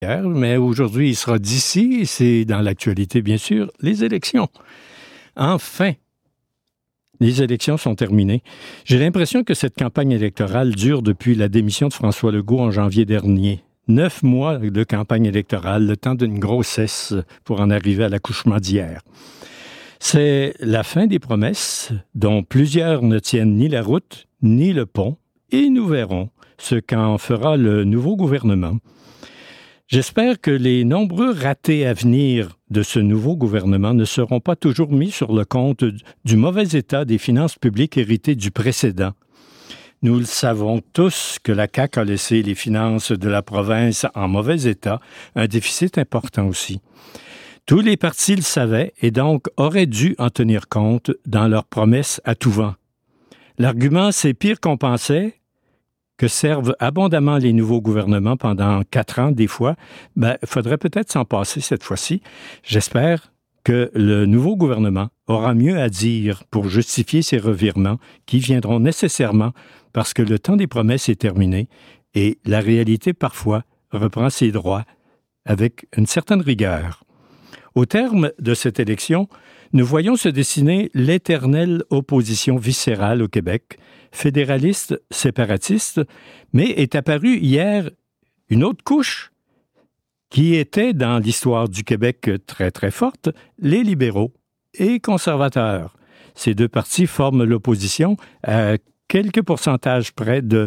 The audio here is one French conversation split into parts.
mais aujourd'hui, il sera d'ici, c'est dans l'actualité, bien sûr, les élections. Enfin, les élections sont terminées. J'ai l'impression que cette campagne électorale dure depuis la démission de François Legault en janvier dernier. 9 mois de campagne électorale, le temps d'une grossesse pour en arriver à l'accouchement d'hier. C'est la fin des promesses dont plusieurs ne tiennent ni la route ni le pont, et nous verrons ce qu'en fera le nouveau gouvernement. J'espère que les nombreux ratés à venir de ce nouveau gouvernement ne seront pas toujours mis sur le compte du mauvais état des finances publiques héritées du précédent. Nous le savons tous que la CAQ a laissé les finances de la province en mauvais état, un déficit important aussi. Tous les partis le savaient et donc auraient dû en tenir compte dans leurs promesses à tout vent. L'argument, c'est pire qu'on pensait, que servent abondamment les nouveaux gouvernements pendant 4 ans, des fois, il faudrait peut-être s'en passer cette fois-ci. J'espère que le nouveau gouvernement aura mieux à dire pour justifier ces revirements qui viendront nécessairement parce que le temps des promesses est terminé et la réalité, parfois, reprend ses droits avec une certaine rigueur. Au terme de cette élection, nous voyons se dessiner l'éternelle opposition viscérale au Québec, fédéraliste, séparatiste, mais est apparue hier une autre couche qui était dans l'histoire du Québec très, très forte, les libéraux et conservateurs. Ces deux partis forment l'opposition à quelques pourcentages près de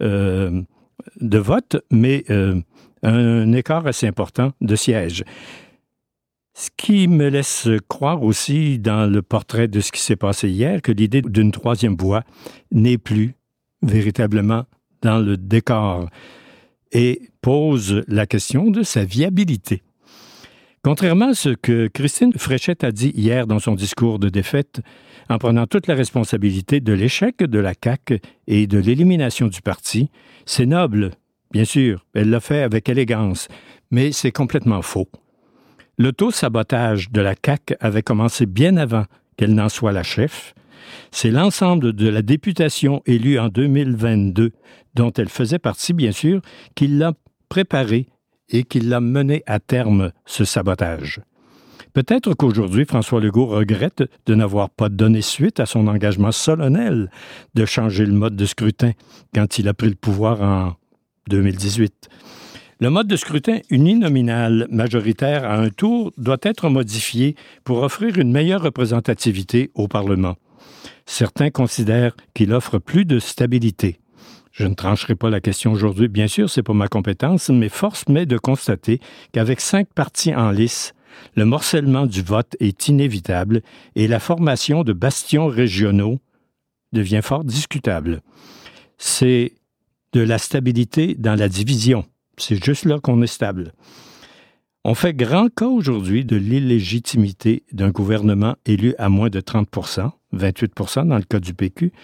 vote, mais un écart assez important de sièges. Ce qui me laisse croire aussi dans le portrait de ce qui s'est passé hier que l'idée d'une troisième voie n'est plus véritablement dans le décor et pose la question de sa viabilité. Contrairement à ce que Christine Fréchette a dit hier dans son discours de défaite, en prenant toute la responsabilité de l'échec de la CAQ et de l'élimination du parti, c'est noble, bien sûr, elle l'a fait avec élégance, mais c'est complètement faux. L'auto-sabotage de la CAQ avait commencé bien avant qu'elle n'en soit la chef. C'est l'ensemble de la députation élue en 2022, dont elle faisait partie, bien sûr, qui l'a préparé et qui l'a mené à terme, ce sabotage. Peut-être qu'aujourd'hui, François Legault regrette de n'avoir pas donné suite à son engagement solennel de changer le mode de scrutin quand il a pris le pouvoir en 2018. Le mode de scrutin uninominal majoritaire à un tour doit être modifié pour offrir une meilleure représentativité au Parlement. Certains considèrent qu'il offre plus de stabilité. Je ne trancherai pas la question aujourd'hui, bien sûr, c'est pas ma compétence, mais force m'est de constater qu'avec 5 partis en lice, le morcellement du vote est inévitable et la formation de bastions régionaux devient fort discutable. C'est de la stabilité dans la division. C'est juste là qu'on est stable. On fait grand cas aujourd'hui de l'illégitimité d'un gouvernement élu à moins de 30 %, 28 % dans le cas du PQ,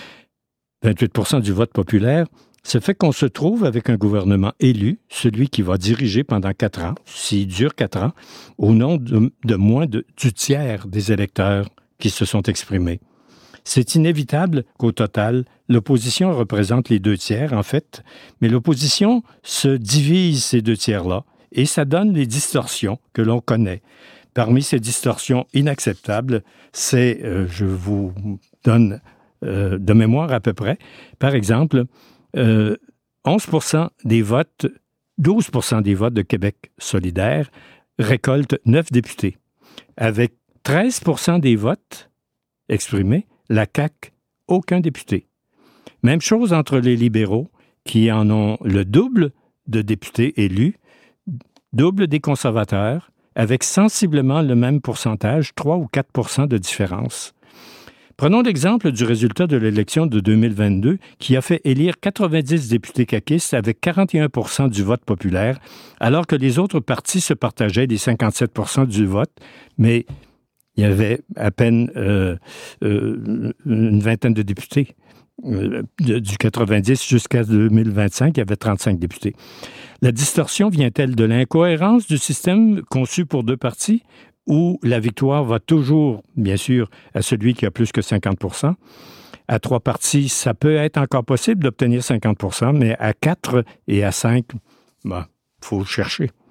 28 % du vote populaire. Ce fait qu'on se trouve avec un gouvernement élu, celui qui va diriger pendant 4 ans, s'il dure 4 ans, au nom de moins du tiers des électeurs qui se sont exprimés. C'est inévitable qu'au total, l'opposition représente les 2 tiers, en fait, mais l'opposition se divise ces 2 tiers-là et ça donne les distorsions que l'on connaît. Parmi ces distorsions inacceptables, c'est, je vous donne de mémoire à peu près, par exemple, 11 % des votes, 12 % des votes de Québec solidaire récoltent 9 députés. Avec 13 % des votes exprimés, la CAQ, aucun député. Même chose entre les libéraux, qui en ont le double de députés élus, double des conservateurs, avec sensiblement le même pourcentage, 3 ou 4 % de différence. Prenons l'exemple du résultat de l'élection de 2022 qui a fait élire 90 députés caquistes avec 41 % du vote populaire, alors que les autres partis se partageaient les 57 % du vote, mais il y avait à peine une vingtaine de députés. Du 90 jusqu'à 2025, il y avait 35 députés. La distorsion vient-elle de l'incohérence du système conçu pour 2 partis où la victoire va toujours, bien sûr, à celui qui a plus que 50 %? À 3 partis, ça peut être encore possible d'obtenir 50 %, mais à 4 et à 5, faut chercher.